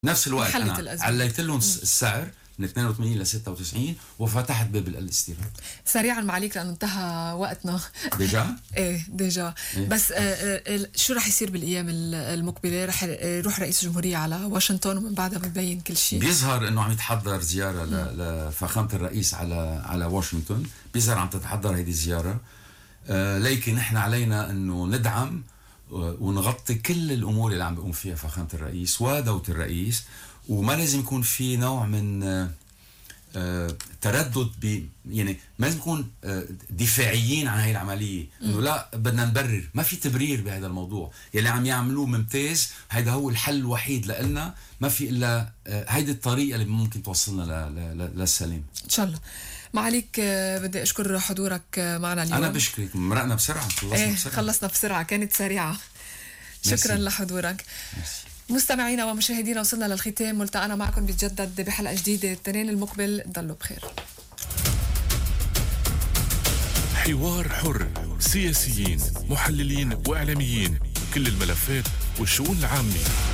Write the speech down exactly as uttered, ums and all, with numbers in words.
نفس الوقت أنا عليت لهم السعر من اثنين وثمانين ل ستة وتسعين وفتحت باب الاستيراد. سريعا معليك لأنه انتهى وقتنا. ديجا؟ ايه ديجا. إيه؟ بس آه آه شو رح يصير بالأيام المقبلة؟ رح يروح رئيس الجمهورية على واشنطن ومن بعدها بيبين كل شيء. بيظهر إنه عم يتحضر زيارة لفخامة الرئيس على على واشنطن، بيظهر عم تتحضر هذه الزيارة. آه لكن نحن علينا إنه ندعم ونغطي كل الأمور اللي عم بيقوم فيها فخامة الرئيس ودولة الرئيس، وما لازم يكون في نوع من آه آه تردد ب يعني ما لازم نكون آه دفاعيين عن هاي العملية، إنه لا بدنا نبرر. ما في تبرير بهذا الموضوع. يلي عم يعملوه ممتاز، هيدا هو الحل الوحيد لنا. ما في إلا آه هيدي الطريقة اللي ممكن توصلنا للسلام إن شاء الله. معليك بدي أشكر حضورك معنا اليوم. أنا بشكرك. مرقنا بسرعة. خلصنا ايه بسرعة. خلصنا بسرعة، كانت سريعة. شكرا ميسي. لحضورك. ميسي. مستمعينا ومشاهدينا، وصلنا للختام. ملتقانا معكم بتجدد بحلقة جديدة التنين المقبل. ضلوا بخير. حوار حر، سياسيين، محللين وإعلاميين، كل الملفات والشؤون العامة.